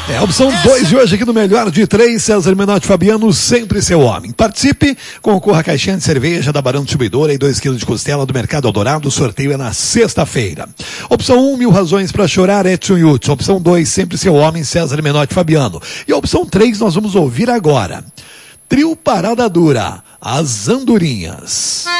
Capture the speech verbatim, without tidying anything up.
É a opção dois de hoje aqui no Melhor de Três, César Menotti Fabiano, sempre seu homem. Participe, concorra a caixinha de cerveja da Barão Distribuidora e dois quilos de costela do Mercado Eldorado. O sorteio é na sexta-feira. Opção um, Mil Razões para Chorar, Edson Hudson. Opção dois, sempre seu homem, César Menotti Fabiano. E a opção três nós vamos ouvir agora. Trio Parada Dura, As Andorinhas.